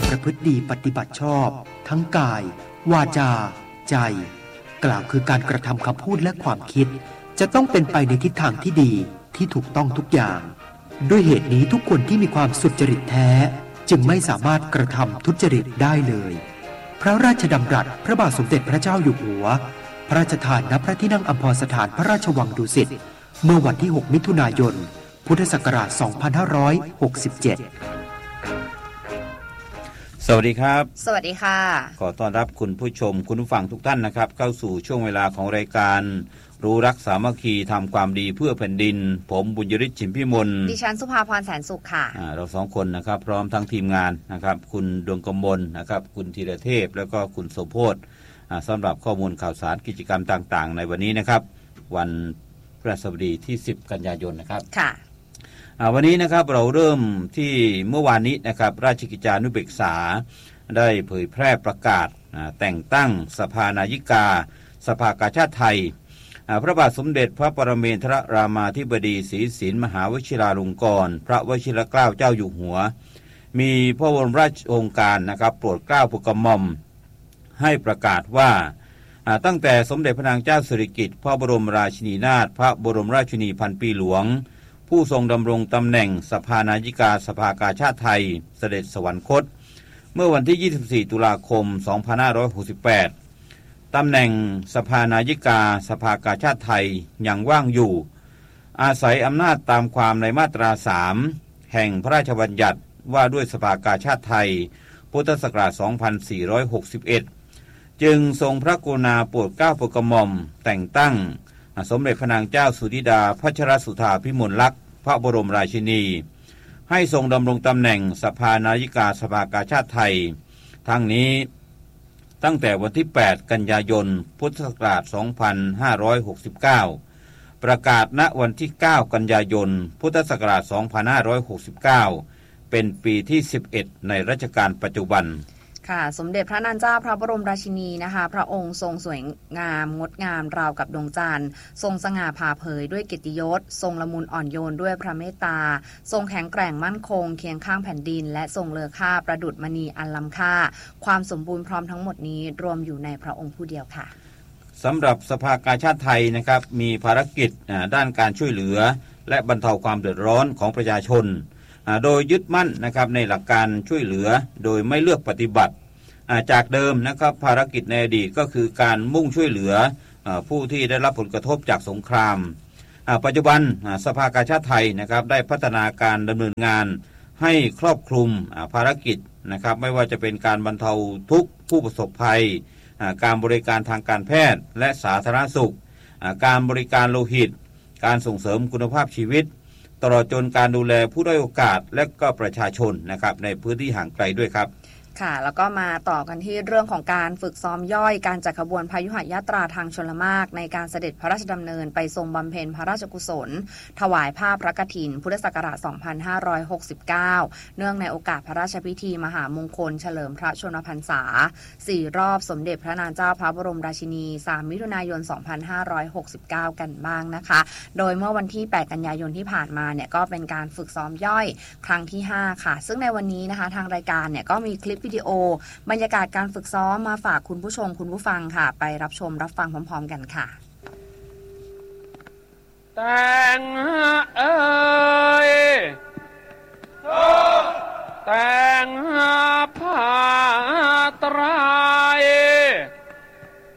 ประพฤติดีปฏิบัติชอบทั้งกายวาจาใจกล่าวคือการกระทำคำพูดและความคิดจะต้องเป็นไปในทิศทางที่ดีที่ถูกต้องทุกอย่างด้วยเหตุนี้ทุกคนที่มีความสุจริตแท้จึงไม่สามารถกระทำทุจริตได้เลยพระราชดำรัสพระบาทสมเด็จพระเจ้าอยู่หัวพระราชทานณพระที่นั่งอัมพรสถานพระราชวังดุสิตเมื่อวันที่6มิถุนายนพุทธศักราช2567 สวัสดีครับสวัสดีค่ะขอต้อนรับคุณผู้ชมคุณผู้ฟังทุกท่านนะครับเข้าสู่ช่วงเวลาของรายการรู้รักสามัคคีทำความดีเพื่อแผ่นดินผมบุญยฤทธิ์ ฉิมพิมลดิฉันสุภาพรแสนสุขค่ะเราสองคนนะครับพร้อมทั้งทีมงานนะครับคุณดวงกมลนะครับคุณธีรเทพแล้วก็คุณสมโพธิ์สำหรับข้อมูลข่าวสารกิจกรรมต่างๆในวันนี้นะครับวันพฤหัสบดีที่10กันยายนนะครับค่ะวันนี้นะครับเราเริ่มที่เมื่อวานนี้นะครับราชกิจจานุเบกษาได้เผยแพร่ประกาศแต่งตั้งสภานายิกาสภากาชาดไทยพระบาทสมเด็จพระปรเมนทรรามาธิบดีศรีสินมหาวชิราลงกรณ์พระวชิรเกล้าเจ้าอยู่หัวมีพระบรมราชโองการนะครับโปรดเกล้าโปรดกระหม่อมให้ประกาศว่าตั้งแต่สมเด็จพระนางเจ้าสิริกิติ์พระบรมราชินีนาถพระบรมราชินีพันปีหลวงผู้ทรงดำรงตำแหน่งสภานายิกาสภากาชาดไทยเสด็จสวรรคตเมื่อวันที่24ตุลาคม2568ตำแหน่งสภานายิกาสภากาชาดไทยยังว่างอยู่อาศัยอำนาจตามความในมาตรา3แห่งพระราชบัญญัติว่าด้วยสภากาชาดไทยพุทธศักราช2461จึงทรงพระกรุณาโปรดเกล้าโปรดกระหม่อมแต่งตั้งสมเด็จพระนางเจ้าสุธิดาพัชรสุธาภิมลลักษณ์พระบรมราชินีให้ทรงดำรงตำแหน่งสภานายิกาสภากาชาดไทยทั้งนี้ตั้งแต่วันที่8กันยายนพุทธศักราช2569ประกาศณวันที่9กันยายนพุทธศักราช2569เป็นปีที่11ในรัชกาลปัจจุบันค่ะสมเด็จพระนางเจ้าพระบรมราชินีนะคะพระองค์ทรงสวยงามงดงามราวกับดวงจันทร์ทรงสง่าผ่าเผยด้วยเกียรติยศทรงละมุนอ่อนโยนด้วยพระเมตตาทรงแข็งแกร่งมั่นคงเคียงข้างแผ่นดินและทรงเลอค่าประดุจมณีอันล้ำค่าความสมบูรณ์พร้อมทั้งหมดนี้รวมอยู่ในพระองค์ผู้เดียวค่ะสำหรับสภากาชาดไทยนะครับมีภารกิจด้านการช่วยเหลือและบรรเทาความเดือดร้อนของประชาชนโดยยึดมั่นนะครับในหลักการช่วยเหลือโดยไม่เลือกปฏิบัติจากเดิมนะครับภารกิจในอดีตก็คือการมุ่งช่วยเหลือผู้ที่ได้รับผลกระทบจากสงครามปัจจุบันสภากาชาดไทยนะครับได้พัฒนาการดำเนินงานให้ครอบคลุมภารกิจนะครับไม่ว่าจะเป็นการบรรเทาทุกข์ผู้ประสบภัยการบริการทางการแพทย์และสาธารณสุขการบริการโลหิตการส่งเสริมคุณภาพชีวิตตลอดจนการดูแลผู้ด้อยโอกาสและก็ประชาชนนะครับในพื้นที่ห่างไกลด้วยครับค่ะแล้วก็มาต่อกันที่เรื่องของการฝึกซ้อมย่อยการจัดขบวนพายุหยาตราทางชลมารในการเสด็จพระราชดำเนินไปทรงบำเพ็ญพระราชกุศลถวายผ้าพระกฐินพุทธศักราช2569เนื่องในโอกาสพระราชพิธีมหามงคลเฉลิมพระชนมพรรษา4รอบสมเด็จพระนางเจ้าพระบรมราชินี3มิถุนายน2569กันบ้างนะคะโดยเมื่อวันที่8กันยายนที่ผ่านมาเนี่ยก็เป็นการฝึกซ้อมย่อยครั้งที่5ค่ะซึ่งในวันนี้นะคะทางรายการเนี่ยก็มีคลิปวิดีโอบรรยากาศการฝึกซ้อมมาฝากคุณผู้ชมคุณผู้ฟังค่ะไปรับชมรับฟังพร้อมๆกันค่ะแต่งแต่งผ้า